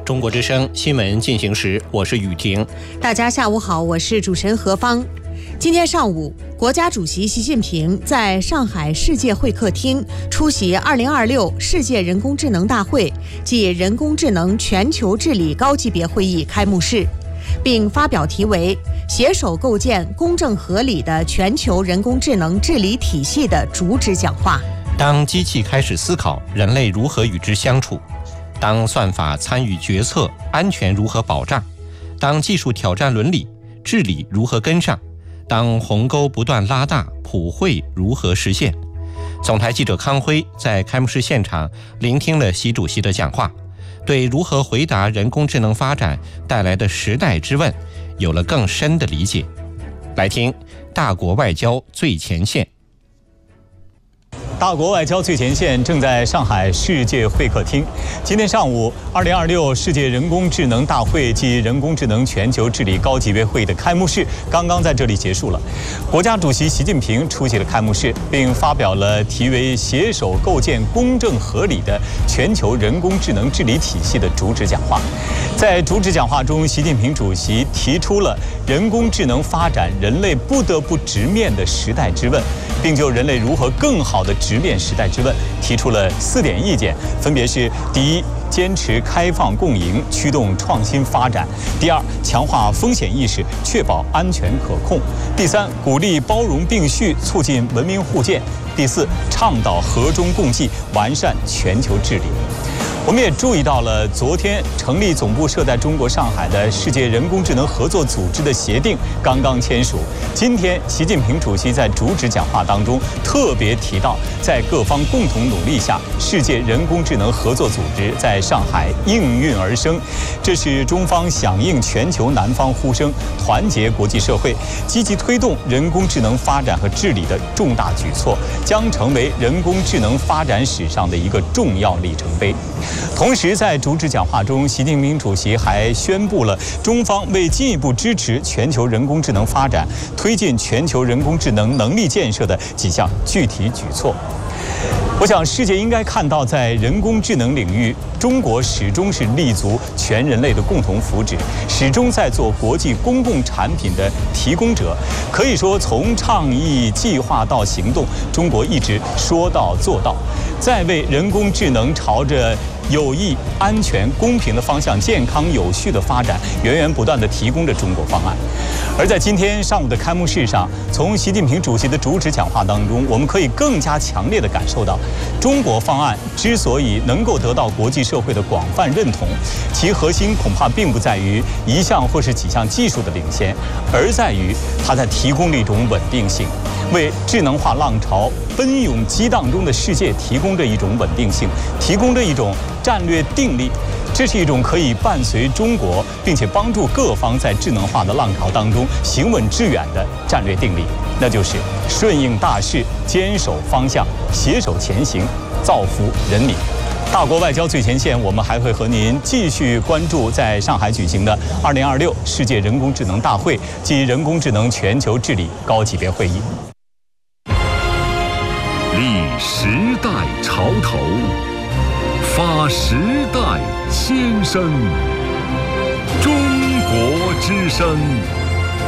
中国之声新闻进行时，我是雨婷。 大家下午好，我是主持人何芳。今天上午，国家主席习近平在上海世界会客厅出席2026世界人工智能大会暨人工智能全球治理高级别会议开幕式，并发表题为“携手构建公正合理的全球人工智能治理体系”的主旨讲话。 当机器开始思考，人类如何与之相处？当算法参与决策，安全如何保障？当技术挑战伦理，治理如何跟上？当鸿沟不断拉大，普惠如何实现？总台记者康辉在开幕式现场聆听了习主席的讲话，对如何回答人工智能发展带来的时代之问有了更深的理解。来听大国外交最前线。 大国外交最前线正在上海世界会客厅。今天上午，2026世界人工智能大会暨人工智能全球治理高级别会议的开幕式刚刚在这里结束了。国家主席习近平出席了开幕式，并发表了题为“携手构建公正合理的全球人工智能治理体系”的主旨讲话。在主旨讲话中，习近平主席提出了人工智能发展人类不得不直面的时代之问，并就人类如何更好地直面时代之问提出了4点意见，分别是：第一，坚持开放共赢，驱动创新发展；第二，强化风险意识，确保安全可控；第三，鼓励包容并蓄，促进文明互鉴；第四，倡导和衷共济，完善全球治理。我们也注意到了，昨天成立总部设在中国上海的世界人工智能合作组织的协定刚刚签署。今天，习近平主席在主旨讲话当中特别提到，在各方共同努力下，世界人工智能合作组织在上海应运而生。这是中方响应全球南方呼声，团结国际社会，积极推动人工智能发展和治理的重大举措，将成为人工智能发展史上的一个重要里程碑。同时，在主旨讲话中，习近平主席还宣布了中方为进一步支持全球人工智能发展、推进全球人工智能能力建设的几项具体举措。我想，世界应该看到，在人工智能领域，中国始终是立足全人类的共同福祉，始终在做国际公共产品的提供者。可以说，从倡议、计划到行动，中国一直说到做到，在为人工智能朝着有益、安全、公平的方向健康有序的发展，源源不断地提供着中国方案。而在今天上午的开幕式上，从习近平主席的主旨讲话当中，我们可以更加强烈地感受到，中国方案之所以能够得到国际社会的广泛认同，其核心恐怕并不在于一项或是几项技术的领先，而在于它在提供了一种稳定性，为智能化浪潮奔涌激荡中的世界提供着一种稳定性，提供着一种战略定力。这是一种可以伴随中国，并且帮助各方在智能化的浪潮当中行稳致远的战略定力，那就是顺应大势，坚守方向，携手前行，造福人民。大国外交最前线，我们还会和您继续关注在上海举行的2026世界人工智能大会暨人工智能全球治理高级别会议。 立时代潮头，发时代先声。中国之声。